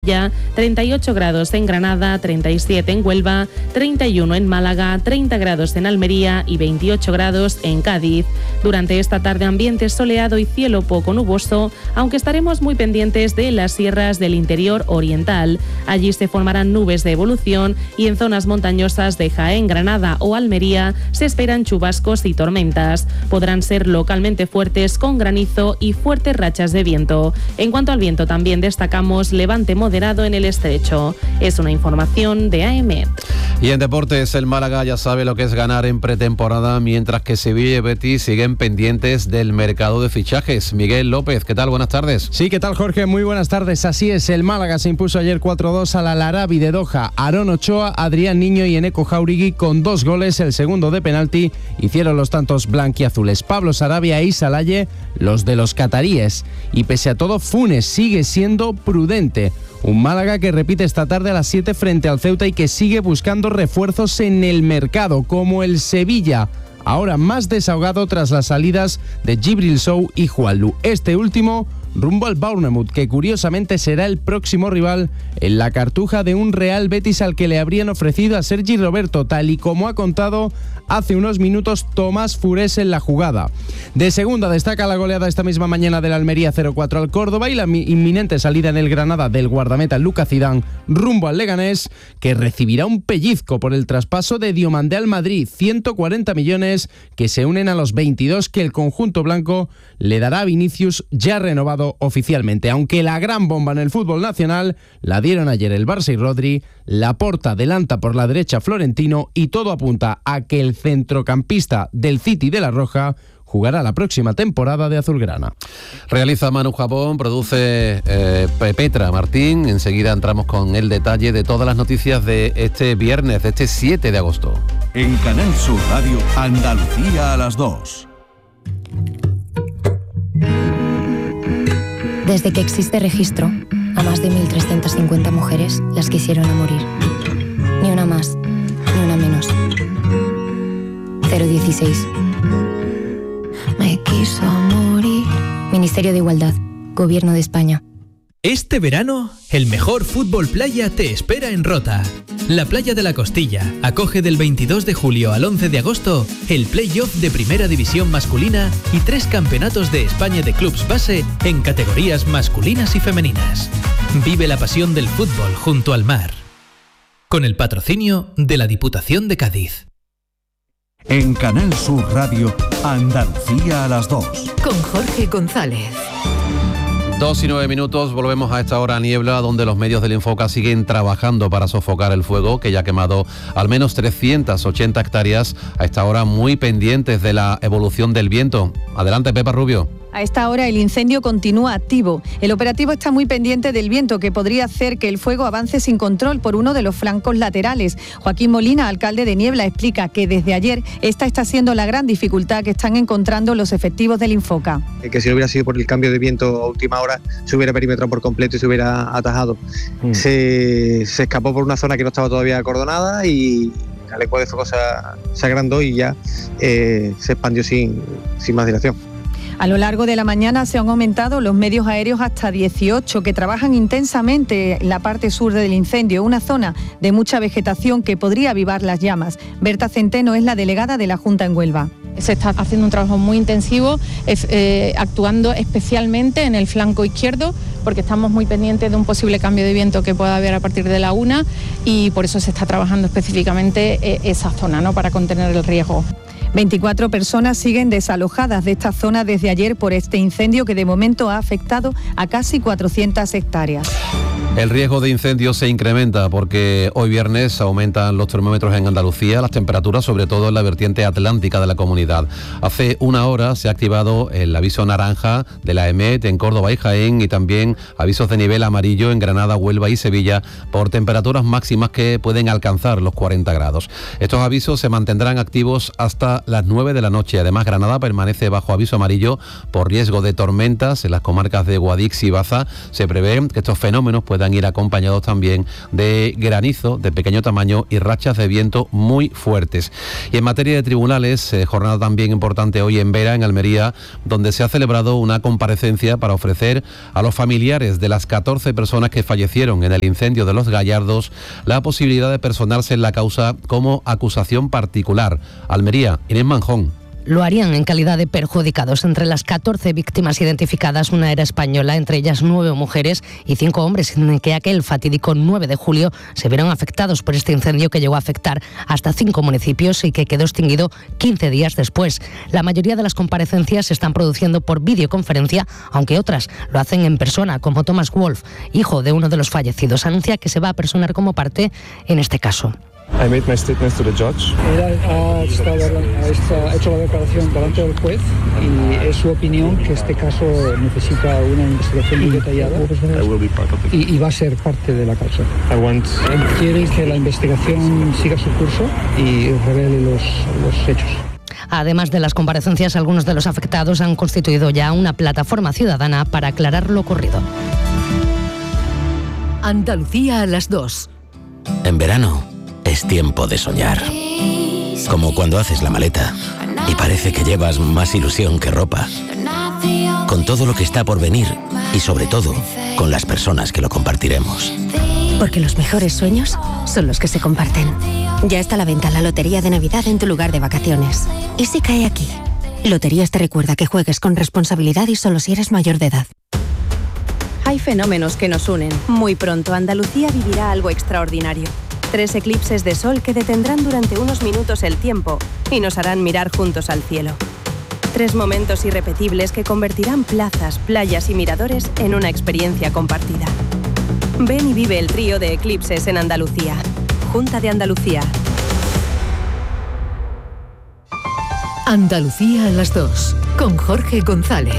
Ya 38 grados en Granada, 37 en Huelva, 31 en Málaga, 30 grados en Almería y 28 grados en Cádiz. Durante esta tarde ambiente soleado y cielo poco nuboso, aunque estaremos muy pendientes de las sierras del interior oriental. Allí se formarán nubes de evolución y en zonas montañosas de Jaén, Granada o Almería se esperan chubascos y tormentas. Podrán ser localmente fuertes con granizo y fuertes rachas de viento. En cuanto al viento también destacamos levante moderado en el estrecho. Es una información de AEMET. Y en deportes, el Málaga ya sabe lo que es ganar en pretemporada, mientras que Sevilla y Betis siguen pendientes del mercado de fichajes. Miguel López, ¿qué tal? Buenas tardes. Sí, ¿qué tal, Jorge? Muy buenas tardes. Así es, el Málaga se impuso ayer 4-2 al Al-Arabi de Doha. Aarón Ochoa, Adrián Niño y Eneco Jauregui, con 2 goles, el segundo de penalti, hicieron los tantos blanquiazules. Pablo Sarabia y Salaye, los de los cataríes. Y pese a todo, Funes sigue siendo prudente. Un Málaga que repite esta tarde a las 7 frente al Ceuta y que sigue buscando refuerzos en el mercado, como el Sevilla, ahora más desahogado tras las salidas de Djibril Sow y Juanlu. Este último rumbo al Bournemouth, que curiosamente será el próximo rival en la cartuja de un Real Betis al que le habrían ofrecido a Sergi Roberto, tal y como ha contado hace unos minutos Tomás Furés en la jugada. De segunda destaca la goleada esta misma mañana del Almería 0-4 al Córdoba y la inminente salida en el Granada del guardameta Lucas Zidane rumbo al Leganés, que recibirá un pellizco por el traspaso de Diomandé al Madrid, 140 millones que se unen a los 22 que el conjunto blanco le dará a Vinicius, ya renovado oficialmente, aunque la gran bomba en el fútbol nacional la dieron ayer el Barça y Rodri. Laporta adelanta por la derecha Florentino y todo apunta a que el centrocampista del City de la Roja jugará la próxima temporada de azulgrana. Realiza Manu Jabón, produce Petra Martín. Enseguida entramos con el detalle de todas las noticias de este viernes, de este 7 de agosto. En Canal Sur Radio, Andalucía a las 2. Desde que existe registro, a más de 1.350 mujeres las quisieron a morir. Ni una más, ni una menos. 016. Me quiso morir. Ministerio de Igualdad, Gobierno de España. Este verano, el mejor fútbol playa te espera en Rota. La Playa de la Costilla acoge del 22 de julio al 11 de agosto el play-off de Primera División masculina y 3 campeonatos de España de clubs base en categorías masculinas y femeninas. Vive la pasión del fútbol junto al mar. Con el patrocinio de la Diputación de Cádiz. En Canal Sur Radio, Andalucía a las 2. Con Jorge González. 2:09, volvemos a esta hora niebla, donde los medios del Infoca siguen trabajando para sofocar el fuego, que ya ha quemado al menos 380 hectáreas, a esta hora muy pendientes de la evolución del viento. Adelante, Pepa Rubio. A esta hora el incendio continúa activo. El operativo está muy pendiente del viento, que podría hacer que el fuego avance sin control por uno de los flancos laterales. Joaquín Molina, alcalde de Niebla, explica que desde ayer esta está siendo la gran dificultad que están encontrando los efectivos del Infoca. Que si no hubiera sido por el cambio de viento a última hora, se hubiera perimetrado por completo y se hubiera atajado. Se escapó por una zona que no estaba todavía acordonada y el eco de fuego se agrandó y ya se expandió sin más dilación. A lo largo de la mañana se han aumentado los medios aéreos hasta 18 que trabajan intensamente en la parte sur del incendio, una zona de mucha vegetación que podría avivar las llamas. Berta Centeno es la delegada de la Junta en Huelva. Se está haciendo un trabajo muy intensivo, actuando especialmente en el flanco izquierdo, porque estamos muy pendientes de un posible cambio de viento que pueda haber a partir de la 1 y por eso se está trabajando específicamente esa zona, ¿no?, para contener el riesgo. 24 personas siguen desalojadas de esta zona desde ayer por este incendio que de momento ha afectado a casi 400 hectáreas. El riesgo de incendios se incrementa porque hoy viernes aumentan los termómetros en Andalucía, las temperaturas, sobre todo en la vertiente atlántica de la comunidad. Hace una hora se ha activado el aviso naranja de la EMET en Córdoba y Jaén y también avisos de nivel amarillo en Granada, Huelva y Sevilla por temperaturas máximas que pueden alcanzar los 40 grados. Estos avisos se mantendrán activos hasta hasta las 9 de la noche. Además, Granada permanece bajo aviso amarillo por riesgo de tormentas. En las comarcas de Guadix y Baza se prevé que estos fenómenos puedan ir acompañados también de granizo de pequeño tamaño y rachas de viento muy fuertes. Y en materia de tribunales, jornada también importante hoy en Vera, en Almería, donde se ha celebrado una comparecencia para ofrecer a los familiares de las 14 personas que fallecieron en el incendio de Los Gallardos la posibilidad de personarse en la causa como acusación particular. Almería, Inés Manjón. Lo harían en calidad de perjudicados. Entre las 14 víctimas identificadas, una era española, entre ellas 9 mujeres y 5 hombres, en que aquel fatídico 9 de julio se vieron afectados por este incendio que llegó a afectar hasta 5 municipios y que quedó extinguido 15 días después. La mayoría de las comparecencias se están produciendo por videoconferencia, aunque otras lo hacen en persona, como Thomas Wolf, hijo de uno de los fallecidos. Anuncia que se va a personar como parte en este caso. I made my statements to the judge. Él ha hecho la declaración delante del juez y es su opinión que este caso necesita una investigación muy detallada y va a ser parte de la causa. Él quiere que la investigación siga su curso y revele los hechos. Además de las comparecencias, algunos de los afectados han constituido ya una plataforma ciudadana para aclarar lo ocurrido. Andalucía a las 2. En verano es tiempo de soñar. Como cuando haces la maleta y parece que llevas más ilusión que ropa. Con todo lo que está por venir y sobre todo con las personas que lo compartiremos. Porque los mejores sueños son los que se comparten. Ya está a la venta la Lotería de Navidad en tu lugar de vacaciones. ¿Y si cae aquí? Loterías te recuerda que juegues con responsabilidad y solo si eres mayor de edad. Hay fenómenos que nos unen. Muy pronto Andalucía vivirá algo extraordinario. 3 eclipses de sol que detendrán durante unos minutos el tiempo y nos harán mirar juntos al cielo. 3 momentos irrepetibles que convertirán plazas, playas y miradores en una experiencia compartida. Ven y vive el trío de eclipses en Andalucía. Junta de Andalucía. Andalucía a las 2, con Jorge González.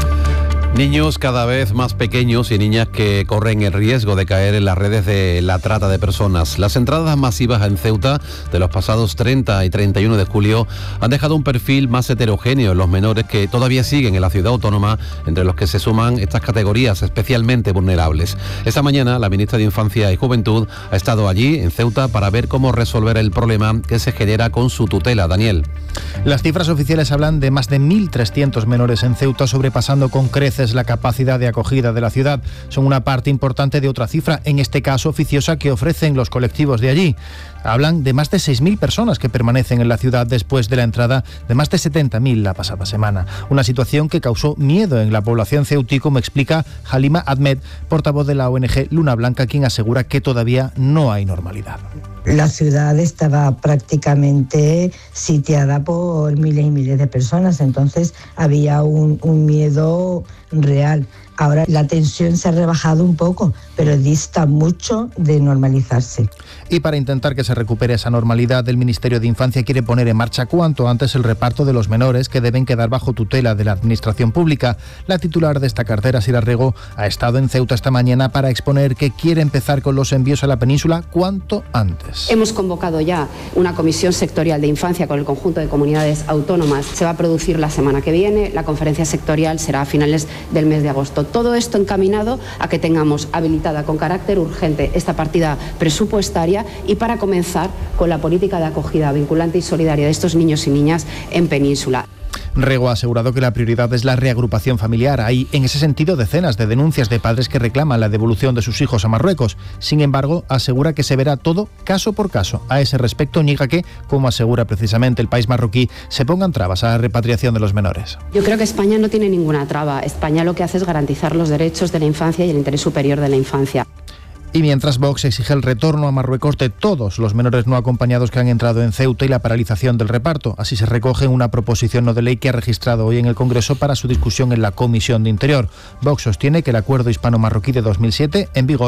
Niños cada vez más pequeños y niñas que corren el riesgo de caer en las redes de la trata de personas. Las entradas masivas en Ceuta de los pasados 30 y 31 de julio han dejado un perfil más heterogéneo en los menores que todavía siguen en la ciudad autónoma, entre los que se suman estas categorías especialmente vulnerables. Esta mañana la ministra de Infancia y Juventud ha estado allí, en Ceuta, para ver cómo resolver el problema que se genera con su tutela. Daniel. Las cifras oficiales hablan de más de 1.300 menores en Ceuta, sobrepasando con creces la capacidad de acogida de la ciudad. Son una parte importante de otra cifra, en este caso oficiosa, que ofrecen los colectivos de allí. Hablan de más de 6.000 personas que permanecen en la ciudad después de la entrada de más de 70.000 la pasada semana. Una situación que causó miedo en la población ceutí, como explica Halima Ahmed, portavoz de la ONG Luna Blanca, quien asegura que todavía no hay normalidad. La ciudad estaba prácticamente sitiada por miles y miles de personas, entonces había un miedo real. Ahora la tensión se ha rebajado un poco, pero dista mucho de normalizarse. Y para intentar que se recupere esa normalidad, el Ministerio de Infancia quiere poner en marcha cuanto antes el reparto de los menores que deben quedar bajo tutela de la Administración Pública. La titular de esta cartera, Sira Rego, ha estado en Ceuta esta mañana para exponer que quiere empezar con los envíos a la península cuanto antes. Hemos convocado ya una comisión sectorial de infancia con el conjunto de comunidades autónomas. Se va a producir la semana que viene. La conferencia sectorial será a finales del mes de agosto. Todo esto encaminado a que tengamos habilitada con carácter urgente esta partida presupuestaria y para comenzar con la política de acogida vinculante y solidaria de estos niños y niñas en península. Rego ha asegurado que la prioridad es la reagrupación familiar. Hay, en ese sentido, decenas de denuncias de padres que reclaman la devolución de sus hijos a Marruecos. Sin embargo, asegura que se verá todo caso por caso. A ese respecto, niega que, como asegura precisamente el país marroquí, se pongan trabas a la repatriación de los menores. Yo creo que España no tiene ninguna traba. España lo que hace es garantizar los derechos de la infancia y el interés superior de la infancia. Y mientras Vox exige el retorno a Marruecos de todos los menores no acompañados que han entrado en Ceuta y la paralización del reparto. Así se recoge en una proposición no de ley que ha registrado hoy en el Congreso para su discusión en la Comisión de Interior. Vox sostiene que el acuerdo hispano-marroquí de 2007, en vigor,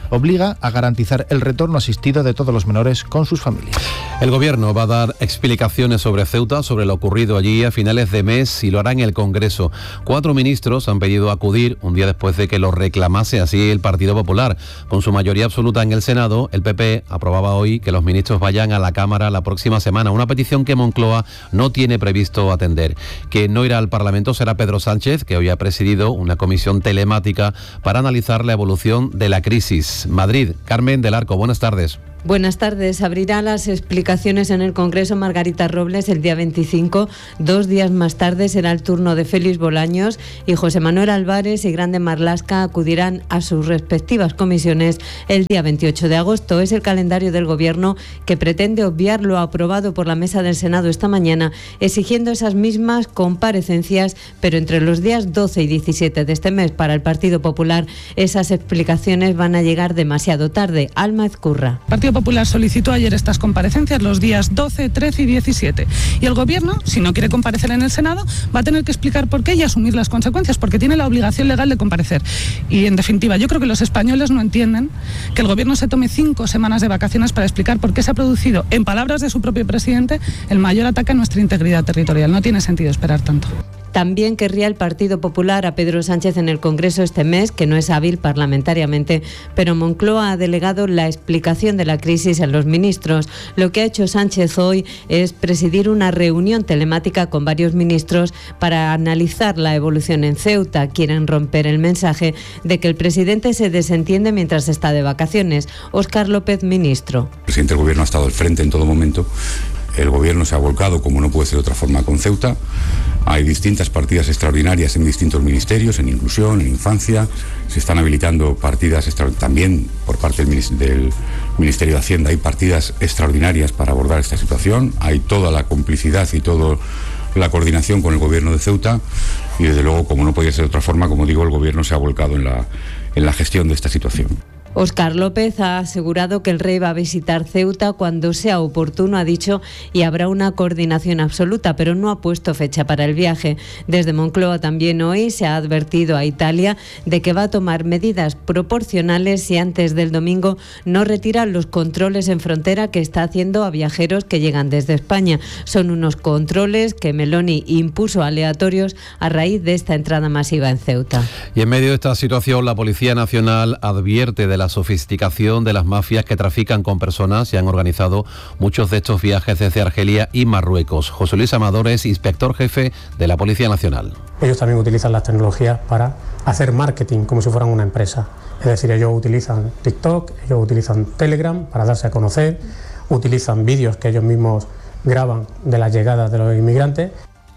obliga a garantizar el retorno asistido de todos los menores con sus familias. El Gobierno va a dar explicaciones sobre Ceuta, sobre lo ocurrido allí a finales de mes, y lo hará en el Congreso. 4 ministros han pedido acudir un día después de que lo reclamase así el Partido Popular. Con su mayoría absoluta en el Senado, el PP aprobaba hoy que los ministros vayan a la Cámara la próxima semana, una petición que Moncloa no tiene previsto atender. Quien no irá al Parlamento será Pedro Sánchez, que hoy ha presidido una comisión telemática para analizar la evolución de la crisis. Madrid, Carmen del Arco, buenas tardes. Buenas tardes. Abrirá las explicaciones en el Congreso Margarita Robles el día 25. 2 días más tarde será el turno de Félix Bolaños y José Manuel Álvarez y Grande Marlaska acudirán a sus respectivas comisiones el día 28 de agosto. Es el calendario del Gobierno, que pretende obviar lo aprobado por la Mesa del Senado esta mañana, exigiendo esas mismas comparecencias, pero entre los días 12 y 17 de este mes. Para el Partido Popular, esas explicaciones van a llegar demasiado tarde. Alma Ezcurra. El Partido Popular solicitó ayer estas comparecencias los días 12, 13 y 17. Y el Gobierno, si no quiere comparecer en el Senado, va a tener que explicar por qué y asumir las consecuencias, porque tiene la obligación legal de comparecer. Y, en definitiva, yo creo que los españoles no entienden que el Gobierno se tome 5 semanas de vacaciones para explicar por qué se ha producido, en palabras de su propio presidente, el mayor ataque a nuestra integridad territorial. No tiene sentido esperar tanto. También querría el Partido Popular a Pedro Sánchez en el Congreso este mes, que no es hábil parlamentariamente, pero Moncloa ha delegado la explicación de la crisis en los ministros. Lo que ha hecho Sánchez hoy es presidir una reunión telemática con varios ministros para analizar la evolución en Ceuta. Quieren romper el mensaje de que el presidente se desentiende mientras está de vacaciones. Óscar López, ministro. El presidente del Gobierno ha estado al frente en todo momento. El Gobierno se ha volcado, como no puede ser de otra forma, con Ceuta. Hay distintas partidas extraordinarias en distintos ministerios, en inclusión, en infancia. Se están habilitando partidas también por parte del Ministerio de Hacienda. Hay partidas extraordinarias para abordar esta situación. Hay toda la complicidad y toda la coordinación con el Gobierno de Ceuta. Y desde luego, como no podía ser de otra forma, como digo, el Gobierno se ha volcado en la gestión de esta situación. Óscar López ha asegurado que el rey va a visitar Ceuta cuando sea oportuno, ha dicho, y habrá una coordinación absoluta, pero no ha puesto fecha para el viaje. Desde Moncloa también hoy se ha advertido a Italia de que va a tomar medidas proporcionales si antes del domingo no retiran los controles en frontera que está haciendo a viajeros que llegan desde España. Son unos controles que Meloni impuso aleatorios a raíz de esta entrada masiva en Ceuta. Y en medio de esta situación, la Policía Nacional advierte de la sofisticación de las mafias que trafican con personas y han organizado muchos de estos viajes desde Argelia y Marruecos. José Luis Amador es inspector jefe de la Policía Nacional. Ellos también utilizan las tecnologías para hacer marketing como si fueran una empresa. Es decir, ellos utilizan TikTok, ellos utilizan Telegram para darse a conocer, utilizan vídeos que ellos mismos graban de la llegada de los inmigrantes.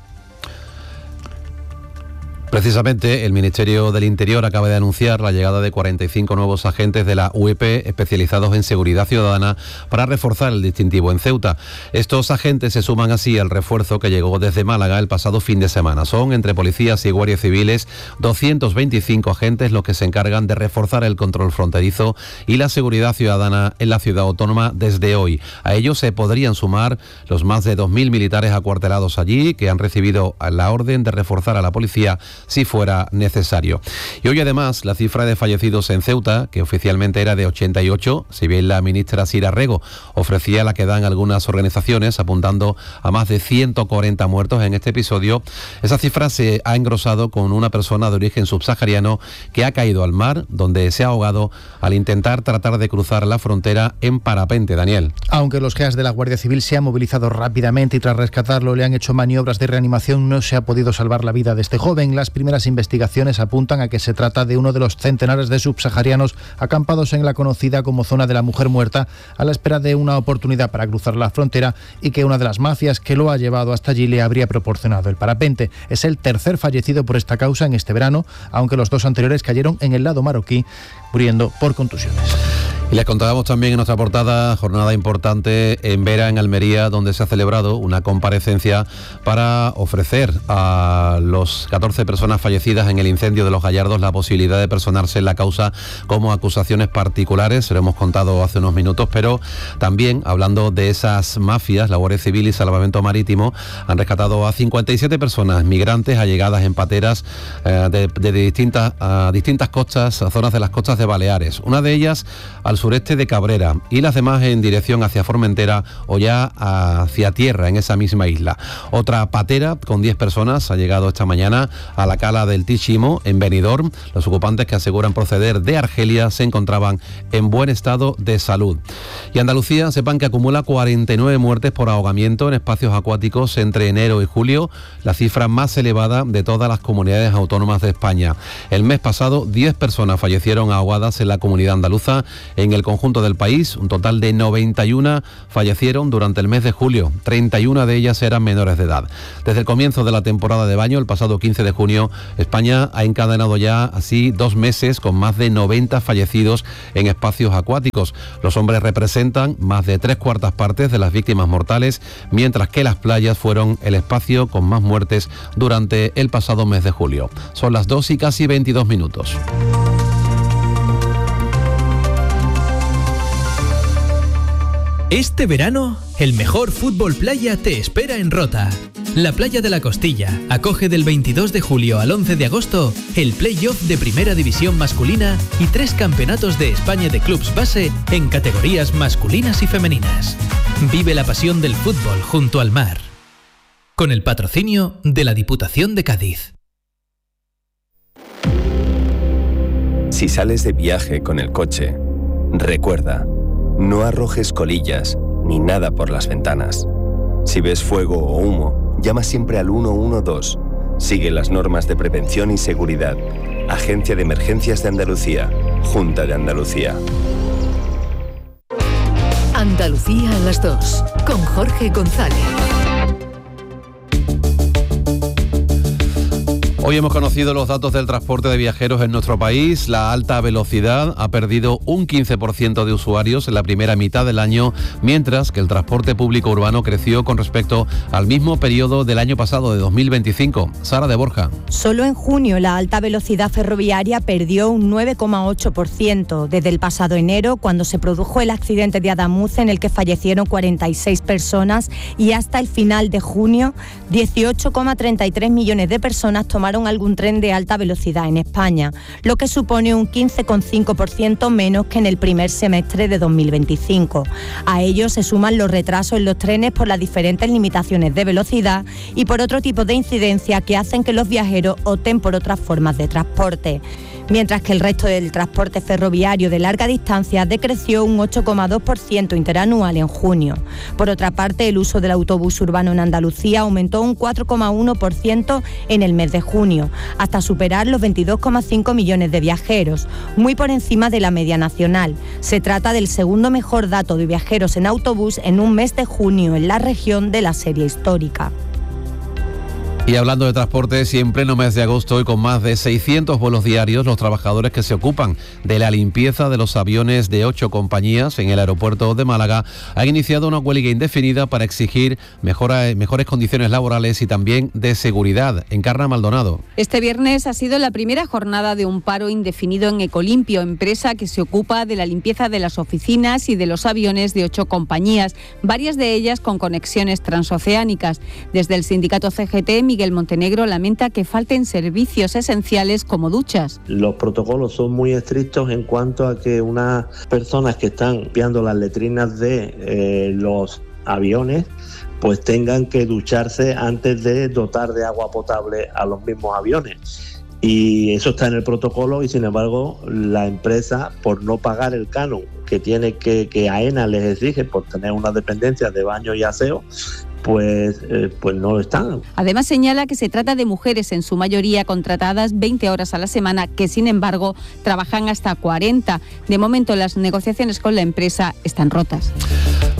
Precisamente, el Ministerio del Interior acaba de anunciar la llegada de 45 nuevos agentes de la UEP especializados en seguridad ciudadana para reforzar el distintivo en Ceuta. Estos agentes se suman así al refuerzo que llegó desde Málaga el pasado fin de semana. Son, entre policías y guardias civiles, 225 agentes los que se encargan de reforzar el control fronterizo y la seguridad ciudadana en la ciudad autónoma desde hoy. A ellos se podrían sumar los más de 2.000 militares acuartelados allí, que han recibido la orden de reforzar a la policía si fuera necesario. Y hoy además la cifra de fallecidos en Ceuta, que oficialmente era de 88, si bien la ministra Sira Rego ofrecía la que dan algunas organizaciones apuntando a más de 140 muertos en este episodio, esa cifra se ha engrosado con una persona de origen subsahariano que ha caído al mar, donde se ha ahogado al intentar tratar de cruzar la frontera en parapente. Daniel. Aunque los GEAS de la Guardia Civil se han movilizado rápidamente y tras rescatarlo le han hecho maniobras de reanimación, no se ha podido salvar la vida de este joven. Las primeras investigaciones apuntan a que se trata de uno de los centenares de subsaharianos acampados en la conocida como zona de la mujer muerta, a la espera de una oportunidad para cruzar la frontera, y que una de las mafias que lo ha llevado hasta allí le habría proporcionado el parapente. Es el tercer fallecido por esta causa en este verano, aunque los 2 anteriores cayeron en el lado marroquí, muriendo por contusiones. Y les contábamos también en nuestra portada, jornada importante en Vera, en Almería, donde se ha celebrado una comparecencia para ofrecer a los 14 personas fallecidas en el incendio de Los Gallardos la posibilidad de personarse en la causa como acusaciones particulares. Se lo hemos contado hace unos minutos, pero también hablando de esas mafias, la Guardia Civil y Salvamento Marítimo han rescatado a 57 personas migrantes allegadas en pateras de distintas costas, zonas de las costas de Baleares. Una de ellas al sureste de Cabrera y las demás en dirección hacia Formentera o ya hacia tierra en esa misma isla. Otra patera con 10 personas ha llegado esta mañana a la cala del Tichimo en Benidorm. Los ocupantes, que aseguran proceder de Argelia, se encontraban en buen estado de salud. Y Andalucía, sepan que acumula 49 muertes por ahogamiento en espacios acuáticos entre enero y julio, la cifra más elevada de todas las comunidades autónomas de España. El mes pasado, 10 personas fallecieron ahogadas en la comunidad andaluza. En el conjunto del país, un total de 91 fallecieron durante el mes de julio. 31 de ellas eran menores de edad. Desde el comienzo de la temporada de baño, el pasado 15 de junio, España ha encadenado ya así 2 meses con más de 90 fallecidos en espacios acuáticos. Los hombres representan más de 3/4 partes de las víctimas mortales, mientras que las playas fueron el espacio con más muertes durante el pasado mes de julio. Son las 2 y casi 22 minutos. Este verano, el mejor fútbol playa te espera en Rota. La Playa de la Costilla acoge del 22 de julio al 11 de agosto el play-off de Primera División masculina y 3 campeonatos de España de clubs base en categorías masculinas y femeninas. Vive la pasión del fútbol junto al mar. Con el patrocinio de la Diputación de Cádiz. Si sales de viaje con el coche, recuerda, no arrojes colillas ni nada por las ventanas. Si ves fuego o humo, llama siempre al 112. Sigue las normas de prevención y seguridad. Agencia de Emergencias de Andalucía. Junta de Andalucía. Andalucía a las 2, con Jorge González. Hoy hemos conocido los datos del transporte de viajeros en nuestro país. La alta velocidad ha perdido un 15% de usuarios en la primera mitad del año, mientras que el transporte público urbano creció con respecto al mismo periodo del año pasado, de 2025. Sara de Borja. Solo en junio la alta velocidad ferroviaria perdió un 9,8% desde el pasado enero, cuando se produjo el accidente de Adamuz en el que fallecieron 46 personas, y hasta el final de junio 18,33 millones de personas tomaron algún tren de alta velocidad en España, lo que supone un 15,5% menos que en el primer semestre de 2025. A ello se suman los retrasos en los trenes por las diferentes limitaciones de velocidad y por otro tipo de incidencia que hacen que los viajeros opten por otras formas de transporte. Mientras que el resto del transporte ferroviario de larga distancia decreció un 8,2% interanual en junio. Por otra parte, el uso del autobús urbano en Andalucía aumentó un 4,1% en el mes de junio, hasta superar los 22,5 millones de viajeros, muy por encima de la media nacional. Se trata del segundo mejor dato de viajeros en autobús en un mes de junio en la región de la serie histórica. Y hablando de transporte, y en pleno mes de agosto y con más de 600 vuelos diarios, los trabajadores que se ocupan de la limpieza de los aviones de 8 compañías en el aeropuerto de Málaga han iniciado una huelga indefinida para exigir mejores condiciones laborales y también de seguridad. Encarna Maldonado. Este viernes ha sido la primera jornada de un paro indefinido en Ecolimpio, empresa que se ocupa de la limpieza de las oficinas y de los aviones de 8 compañías, varias de ellas con conexiones transoceánicas. Desde el sindicato CGT, Miguel Montenegro lamenta que falten servicios esenciales como duchas. Los protocolos son muy estrictos en cuanto a que unas personas que están limpiando las letrinas de los aviones pues tengan que ducharse antes de dotar de agua potable a los mismos aviones. Y eso está en el protocolo y sin embargo la empresa, por no pagar el canon que tiene que AENA les exige por tener una dependencia de baño y aseo, pues no lo están. Además señala que se trata de mujeres en su mayoría contratadas 20 horas a la semana, que sin embargo trabajan hasta 40. De momento las negociaciones con la empresa están rotas.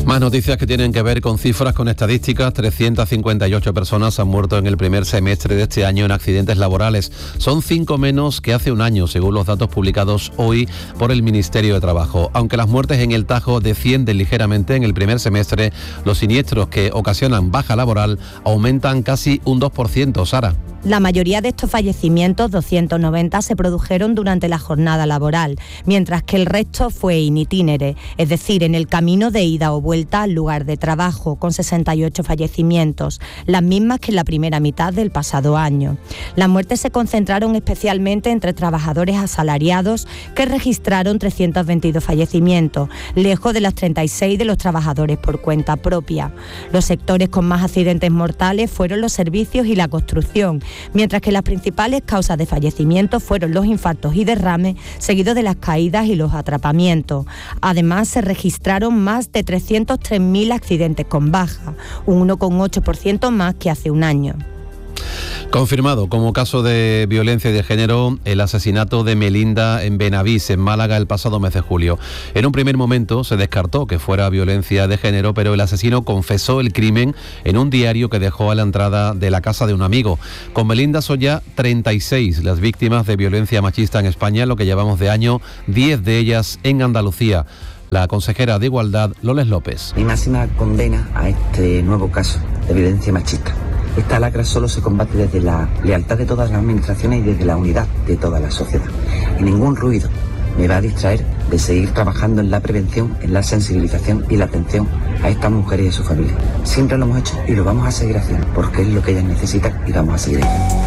Más noticias que tienen que ver con cifras, con estadísticas. 358 personas han muerto en el primer semestre de este año en accidentes laborales. Son 5 menos que hace un año, según los datos publicados hoy por el Ministerio de Trabajo. Aunque las muertes en el Tajo descienden ligeramente en el primer semestre, los siniestros que ocasionan baja laboral aumentan casi un 2%. Sara. La mayoría de estos fallecimientos, 290, se produjeron durante la jornada laboral, mientras que el resto fue in itinere, es decir, en el camino de ida o vuelta al lugar de trabajo, con 68 fallecimientos, las mismas que en la primera mitad del pasado año. Las muertes se concentraron especialmente entre trabajadores asalariados, que registraron 322 fallecimientos, lejos de las 36 de los trabajadores por cuenta propia. Los sectores con más accidentes mortales fueron los servicios y la construcción, mientras que las principales causas de fallecimiento fueron los infartos y derrames, seguidos de las caídas y los atrapamientos. Además, se registraron más de 303.000 accidentes con baja, un 1,8% más que hace un año. Confirmado como caso de violencia de género el asesinato de Melinda en Benavís, en Málaga, el pasado mes de julio. En un primer momento se descartó que fuera violencia de género, pero el asesino confesó el crimen en un diario que dejó a la entrada de la casa de un amigo. Con Melinda son ya 36 las víctimas de violencia machista en España, lo que llevamos de año, 10 de ellas en Andalucía. La consejera de Igualdad, Loles López. Mi máxima condena a este nuevo caso de violencia machista. Esta lacra solo se combate desde la lealtad de todas las administraciones y desde la unidad de toda la sociedad. Y ningún ruido me va a distraer de seguir trabajando en la prevención, en la sensibilización y la atención a estas mujeres y a su familia. Siempre lo hemos hecho y lo vamos a seguir haciendo, porque es lo que ellas necesitan y vamos a seguir haciendo.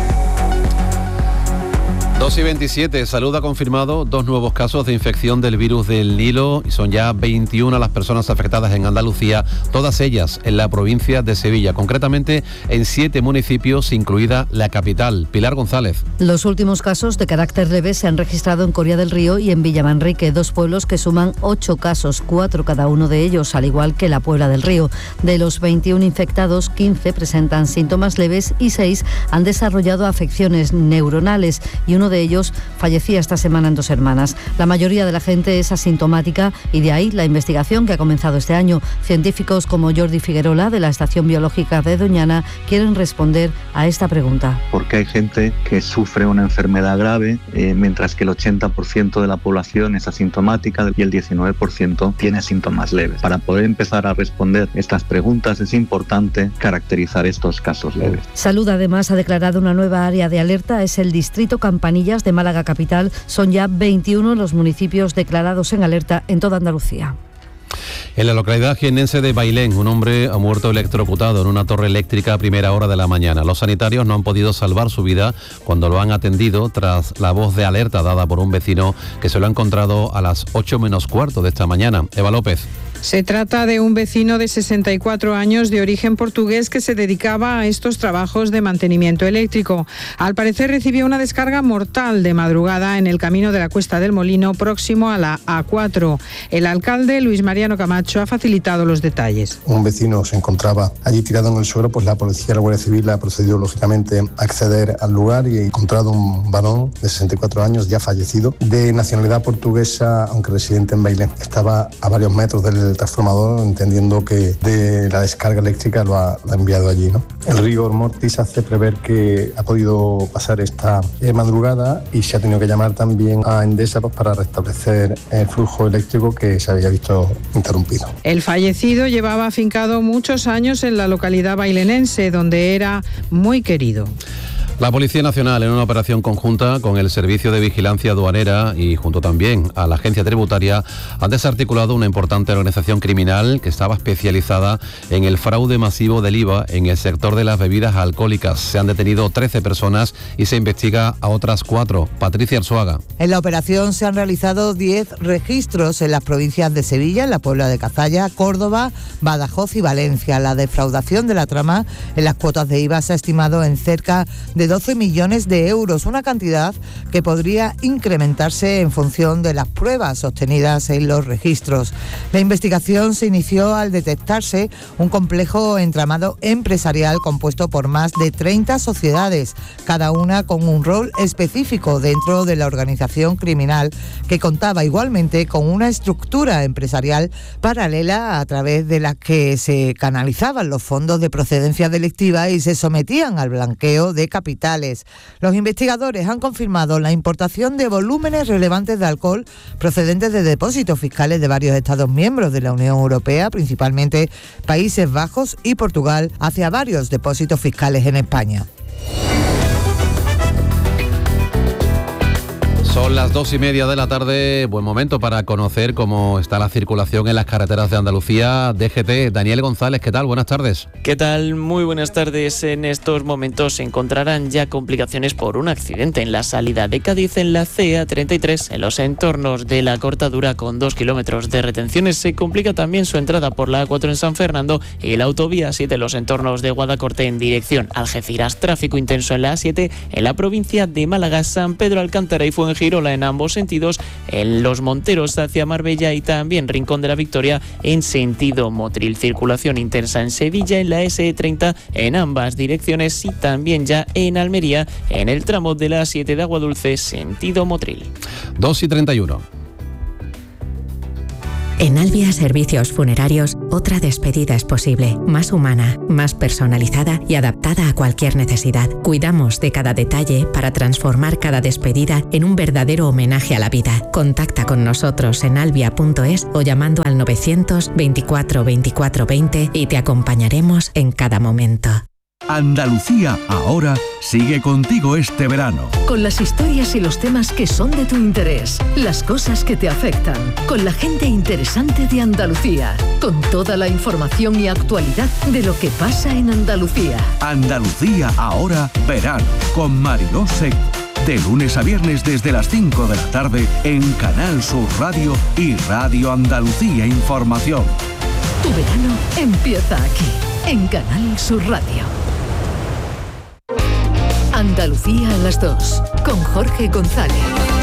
2:27, Salud ha confirmado 2 nuevos casos de infección del virus del Nilo y son ya 21 las personas afectadas en Andalucía, todas ellas en la provincia de Sevilla, concretamente en 7 municipios, incluida la capital. Pilar González. Los últimos casos de carácter leve se han registrado en Coria del Río y en Villamanrique, 2 pueblos que suman 8 casos, 4 cada uno de ellos, al igual que la Puebla del Río. De los 21 infectados, 15 presentan síntomas leves y 6 han desarrollado afecciones neuronales y uno de ellos fallecía esta semana en Dos Hermanas. La mayoría de la gente es asintomática y de ahí la investigación que ha comenzado este año. Científicos como Jordi Figuerola, de la Estación Biológica de Doñana, quieren responder a esta pregunta. Porque hay gente que sufre una enfermedad grave, mientras que el 80% de la población es asintomática y el 19% tiene síntomas leves. Para poder empezar a responder estas preguntas es importante caracterizar estos casos leves. Salud además ha declarado una nueva área de alerta, es el distrito Campanillas de Málaga capital. Son ya 21 los municipios declarados en alerta en toda Andalucía. En la localidad jiennense de Bailén, un hombre ha muerto electrocutado en una torre eléctrica a primera hora de la mañana. Los sanitarios no han podido salvar su vida cuando lo han atendido tras la voz de alerta dada por un vecino que se lo ha encontrado a las 8 menos cuarto de esta mañana. Eva López. Se trata de un vecino de 64 años de origen portugués que se dedicaba a estos trabajos de mantenimiento eléctrico. Al parecer recibió una descarga mortal de madrugada en el camino de la Cuesta del Molino, próximo a la A4. El alcalde, Luis Mariano Camacho, ha facilitado los detalles. Un vecino se encontraba allí tirado en el suelo, pues la policía y la Guardia Civil ha procedido lógicamente a acceder al lugar y ha encontrado un varón de 64 años ya fallecido, de nacionalidad portuguesa, aunque residente en Bailén. Estaba a varios metros del transformador, entendiendo que de la descarga eléctrica lo ha enviado allí, ¿no? El rigor mortis hace prever que ha podido pasar esta madrugada y se ha tenido que llamar también a Endesa para restablecer el flujo eléctrico que se había visto interrumpido. El fallecido llevaba afincado muchos años en la localidad bailenense, donde era muy querido. La Policía Nacional, en una operación conjunta con el Servicio de Vigilancia Aduanera y junto también a la Agencia Tributaria, han desarticulado una importante organización criminal que estaba especializada en el fraude masivo del IVA en el sector de las bebidas alcohólicas. Se han detenido 13 personas y se investiga a otras 4. Patricia Arzuaga. En la operación se han realizado 10 registros en las provincias de Sevilla, en la Puebla de Cazalla, Córdoba, Badajoz y Valencia. La defraudación de la trama en las cuotas de IVA se ha estimado en cerca de de 12 millones de euros, una cantidad que podría incrementarse en función de las pruebas obtenidas en los registros. La investigación se inició al detectarse un complejo entramado empresarial compuesto por más de 30 sociedades, cada una con un rol específico dentro de la organización criminal, que contaba igualmente con una estructura empresarial paralela a través de la que se canalizaban los fondos de procedencia delictiva y se sometían al blanqueo de capitales. Los investigadores han confirmado la importación de volúmenes relevantes de alcohol procedentes de depósitos fiscales de varios Estados miembros de la Unión Europea, principalmente Países Bajos y Portugal, hacia varios depósitos fiscales en España. Son las 2:30 de la tarde, buen momento para conocer cómo está la circulación en las carreteras de Andalucía. DGT, Daniel González, ¿qué tal? Buenas tardes. ¿Qué tal? Muy buenas tardes. En estos momentos se encontrarán ya complicaciones por un accidente en la salida de Cádiz en la CA33, en los entornos de la Cortadura, con 2 kilómetros de retenciones. Se complica también su entrada por la A4 en San Fernando y la autovía 7 en los entornos de Guadacorte en dirección Algeciras. Tráfico intenso en la A7 en la provincia de Málaga, San Pedro Alcántara y Fuengirola en ambos sentidos, en Los Monteros hacia Marbella y también Rincón de la Victoria en sentido Motril. Circulación intensa en Sevilla en la SE30 en ambas direcciones y también ya en Almería en el tramo de la A7 de Aguadulce sentido Motril. 2:31. En Albia Servicios Funerarios, otra despedida es posible, más humana, más personalizada y adaptada a cualquier necesidad. Cuidamos de cada detalle para transformar cada despedida en un verdadero homenaje a la vida. Contacta con nosotros en albia.es o llamando al 924 24 20 y te acompañaremos en cada momento. Andalucía Ahora sigue contigo este verano. Con las historias y los temas que son de tu interés, las cosas que te afectan, con la gente interesante de Andalucía, con toda la información y actualidad de lo que pasa en Andalucía. Andalucía Ahora verano, con Mariló Seco. De lunes a viernes desde las 5 de la tarde en Canal Sur Radio y Radio Andalucía Información. Tu verano empieza aquí, en Canal Sur Radio. Andalucía a las 2, con Jorge González.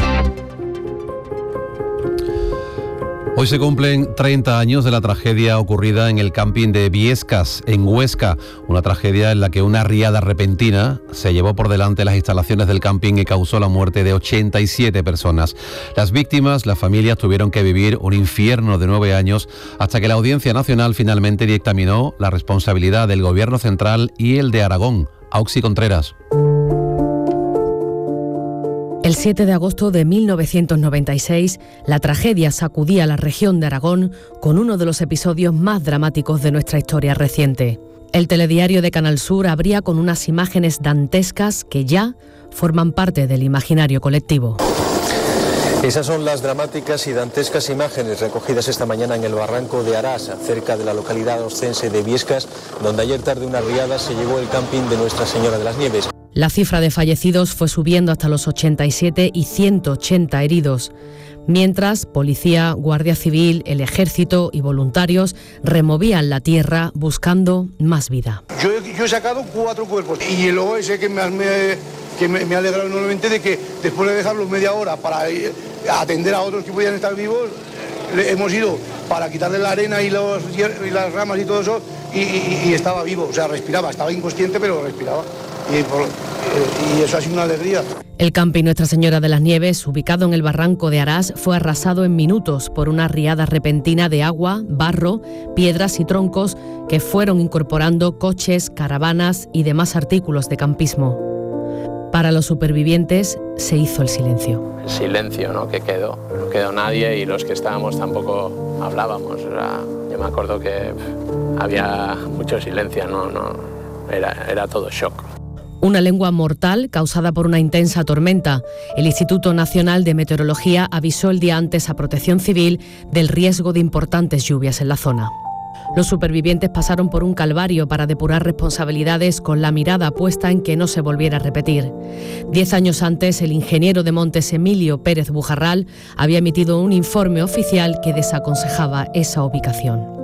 Hoy se cumplen 30 años de la tragedia ocurrida en el camping de Viescas, en Huesca. Una tragedia en la que una riada repentina se llevó por delante las instalaciones del camping y causó la muerte de 87 personas. Las víctimas, las familias, tuvieron que vivir un infierno de 9 años hasta que la Audiencia Nacional finalmente dictaminó la responsabilidad del Gobierno Central y el de Aragón. Auxi Contreras. El 7 de agosto de 1996, la tragedia sacudía la región de Aragón con uno de los episodios más dramáticos de nuestra historia reciente. El telediario de Canal Sur abría con unas imágenes dantescas que ya forman parte del imaginario colectivo. Esas son las dramáticas y dantescas imágenes recogidas esta mañana en el barranco de Arás, cerca de la localidad oscense de Viescas, donde ayer tarde una riada se llevó el camping de Nuestra Señora de las Nieves. La cifra de fallecidos fue subiendo hasta los 87 y 180 heridos. Mientras, policía, Guardia Civil, el Ejército y voluntarios removían la tierra buscando más vida. Yo he sacado 4 cuerpos y luego ese que me ha alegrado enormemente de que después de dejarlos media hora para atender a otros que podían estar vivos, hemos ido para quitarle la arena y las ramas y todo eso y estaba vivo, o sea, respiraba, estaba inconsciente pero respiraba. Y eso ha sido una alegría. El camping Nuestra Señora de las Nieves, ubicado en el barranco de Arás, fue arrasado en minutos por una riada repentina de agua, barro, piedras y troncos que fueron incorporando coches, caravanas y demás artículos de campismo. Para los supervivientes se hizo el silencio. El silencio, ¿no? Que quedó. No quedó nadie y los que estábamos tampoco hablábamos. Yo me acuerdo que había mucho silencio, era todo shock. Una lengua mortal causada por una intensa tormenta. El Instituto Nacional de Meteorología avisó el día antes a Protección Civil del riesgo de importantes lluvias en la zona. Los supervivientes pasaron por un calvario para depurar responsabilidades con la mirada puesta en que no se volviera a repetir. 10 años antes, el ingeniero de Montes Emilio Pérez Bujarral había emitido un informe oficial que desaconsejaba esa ubicación.